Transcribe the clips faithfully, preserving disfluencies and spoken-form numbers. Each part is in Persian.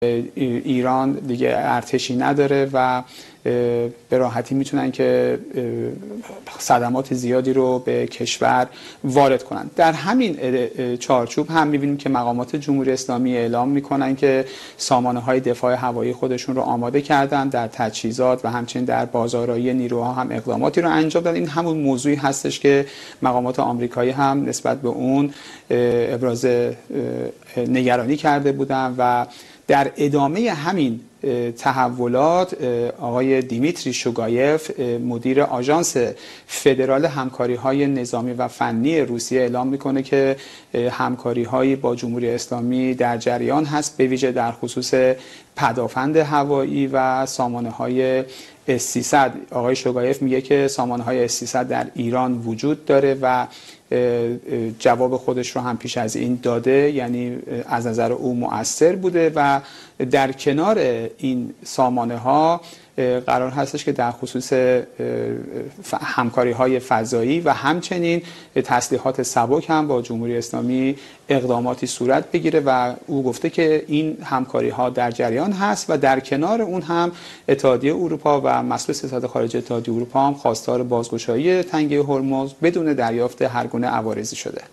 ایران دیگه ارتشی نداره و به راحتی میتونن که صدمات زیادی رو به کشور وارد کنن. در همین چارچوب هم میبینیم که مقامات جمهوری اسلامی اعلام میکنن که سامانه‌های دفاع هوایی خودشون رو آماده کردن، در تجهیزات و همچنین در بازآرایی نیروها هم اقداماتی رو انجام دادن. این همون موضوعی هستش که مقامات آمریکایی هم نسبت به اون ابراز نگرانی کرده بودن و در ادامه همین تحولات آقای دیمیتری شوگایف مدیر آژانس فدرال همکاری‌های نظامی و فنی روسیه اعلام میکنه که همکاری‌هایی با جمهوری اسلامی در جریان هست، به ویژه در خصوص پدافند هوایی و سامانه‌های اس سیصد. آقای شوگایف میگه که سامانه‌های اس سیصد در ایران وجود داره و جواب خودش رو هم پیش از این داده، یعنی از نظر او مؤثر بوده و در کنار این سامانه ها قرار هستش که در خصوص همکاری های فضایی و همچنین تسلیحات سبک هم با جمهوری اسلامی اقداماتی صورت بگیره و او گفته که این همکاری ها در جریان هست و در کنار اون هم اتحادیه اروپا و مسئول سیاست خارجی اتحادیه اروپا هم خواستار بازگشایی تنگه هرمز بدون دریافت هر گونه عوارضی شده.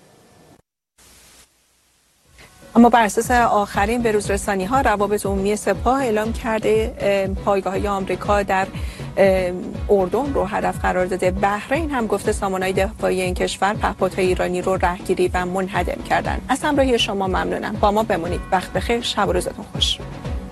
اما بر اساس آخرین بروزرسانی ها روابط عمومی سپاه اعلام کرده پایگاه های آمریکا در اردن رو هدف قرار داده. بحرین هم گفته سامانه‌های دفاعی این کشور پهپادهای ایرانی رو رهگیری و منهدم کردن. از همراهی شما ممنونم. با ما بمونید. وقت بخیر. شب و روزتون خوش.